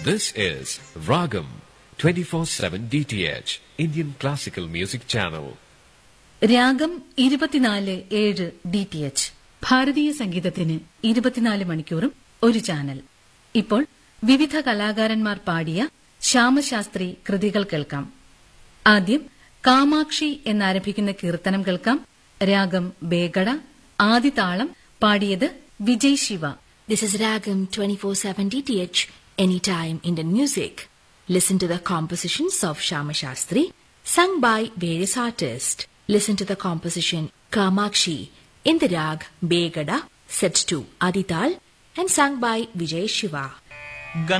This is Ragam 24/7 DTH Indian Classical Music Channel. രാഗം 24/7 DTH ഭാരതീയ സംഗീതത്തിന് 24 മണിക്കൂറും ഒരു ചാനൽ. ഇപ്പോൾ വിവിധ കലാകാരന്മാർ പാടിയ ശ്യാമശാസ്ത്രി കൃതികൾ കേൾക്കാം. ആദ്യം കാമാക്ഷി എന്നാരംഭിക്കുന്ന കീർത്തനം കേൾക്കാം. രാഗം ബേഗഡ, ആദിതാളം, പാടിയത് Vijay Shiva. This is Ragam 24/7 DTH, anytime Indian music. Listen to the compositions of Shyama Shastri, sung by various artists. Listen to the composition Kamakshi in the rag Begada, set to Adital and sung by Vijay Shiva.